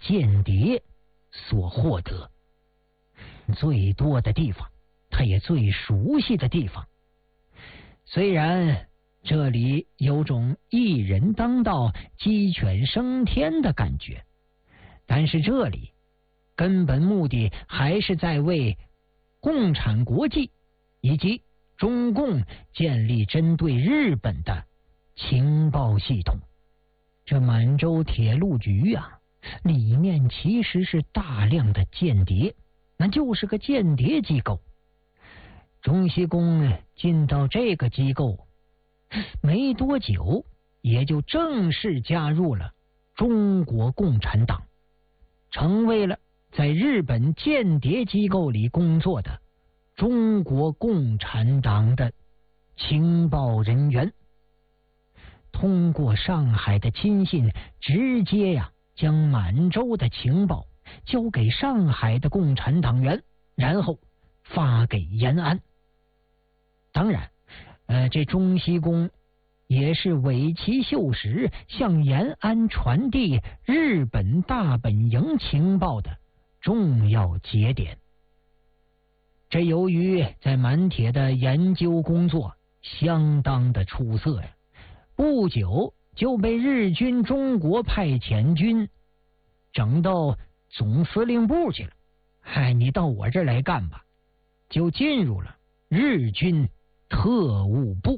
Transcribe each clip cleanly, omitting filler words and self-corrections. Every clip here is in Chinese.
间谍所获得。最多的地方，他也最熟悉的地方。虽然这里有种一人当道、鸡犬升天的感觉，但是这里根本目的还是在为共产国际以及中共建立针对日本的情报系统。这满洲铁路局啊，里面其实是大量的间谍，那就是个间谍机构。中西宫进到这个机构没多久，也就正式加入了中国共产党，成为了在日本间谍机构里工作的中国共产党的情报人员。通过上海的亲信，直接将满洲的情报交给上海的共产党员，然后发给延安。当然这中西宫也是尾崎秀实向延安传递日本大本营情报的重要节点。这由于在满铁的研究工作相当的出色呀，不久就被日军中国派遣军整到总司令部去了。你到我这儿来干吧，就进入了日军特务部。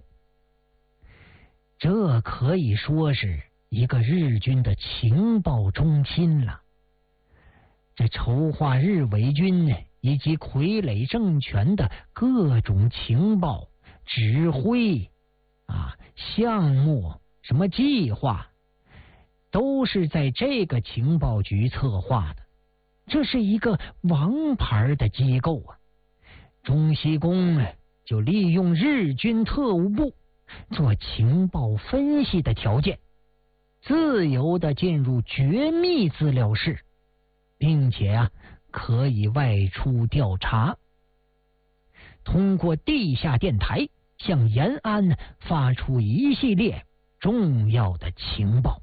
这可以说是一个日军的情报中心了。这筹划日伪军以及傀儡政权的各种情报指挥项目什么计划，都是在这个情报局策划的。这是一个王牌的机构啊。中西宫就利用日军特务部做情报分析的条件，自由的进入绝密资料室，并且可以外出调查，通过地下电台向延安发出一系列重要的情报，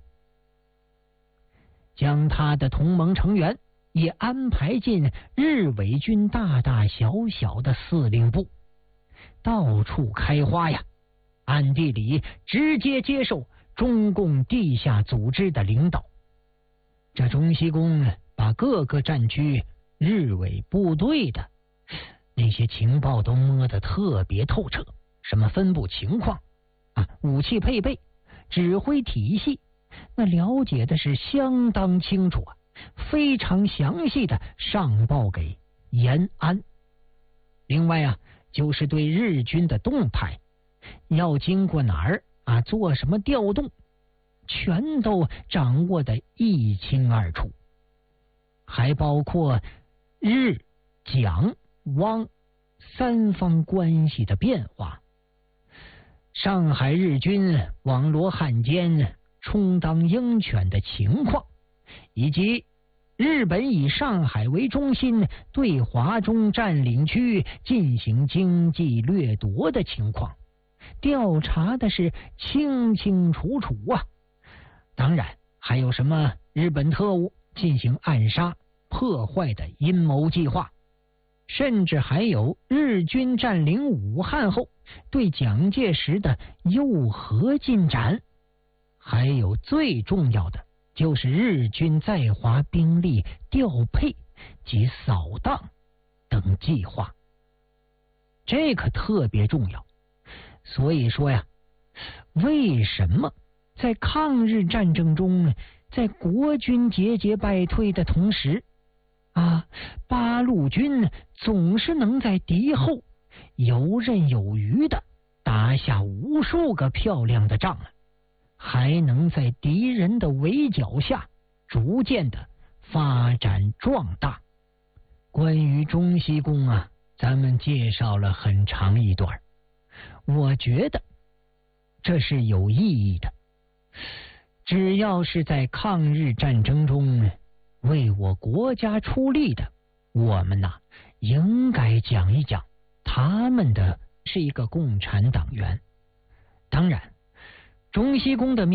将他的同盟成员也安排进日伪军大大小小的司令部，到处开花呀，暗地里直接接受中共地下组织的领导。这中西宫把各个战区日伪部队的那些情报都摸得特别透彻，什么分布情况武器配备、指挥体系，那了解的是相当清楚非常详细的上报给延安。另外就是对日军的动态，要经过哪儿做什么调动，全都掌握得一清二楚。还包括日、蒋、汪三方关系的变化，上海日军网罗汉奸、充当鹰犬的情况，以及日本以上海为中心对华中占领区进行经济掠夺的情况，调查的是清清楚楚当然还有什么日本特务进行暗杀破坏的阴谋计划，甚至还有日军占领武汉后对蒋介石的诱合进展，还有最重要的就是日军在华兵力调配及扫荡等计划。这可特别重要。所以说为什么在抗日战争中，在国军节节败退的同时八路军总是能在敌后游刃有余的打下无数个漂亮的仗还能在敌人的围剿下逐渐的发展壮大。关于中西宫咱们介绍了很长一段，我觉得这是有意义的。只要是在抗日战争中为我国家出力的，我们应该讲一讲他们的是一个共产党员。当然，中西宫的